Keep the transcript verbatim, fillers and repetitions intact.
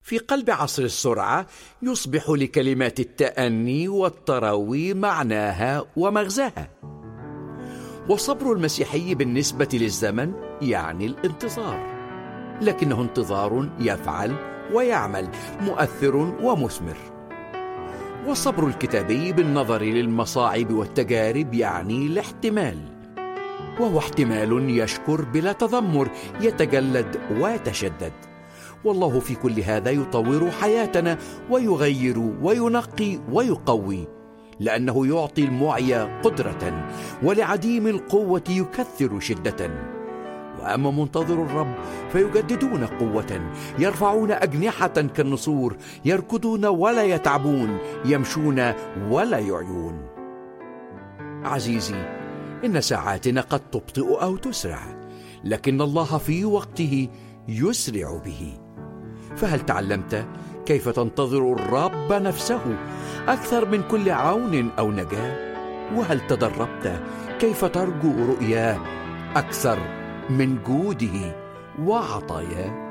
في قلب عصر السرعة يصبح لكلمات التأني والتروي معناها ومغزاها. وصبر المسيحي بالنسبة للزمن يعني الانتظار، لكنه انتظار يفعل ويعمل، مؤثر ومثمر. والصبر الكتابي بالنظر للمصاعب والتجارب يعني الاحتمال، وهو احتمال يشكر بلا تذمر، يتجلد ويتشدد. والله في كل هذا يطور حياتنا ويغير وينقي ويقوي، لأنه يعطي المعي قدرة ولعديم القوة يكثر شدة. وأما منتظر الرب فيجددون قوة، يرفعون أجنحة كالنسور، يركضون ولا يتعبون، يمشون ولا يعيون. عزيزي، إن ساعاتنا قد تبطئ أو تسرع، لكن الله في وقته يسرع به. فهل تعلمت كيف تنتظر الرب نفسه أكثر من كل عون أو نجاة؟ وهل تدربت كيف ترجو رؤياه أكثر من جوده وعطاياه؟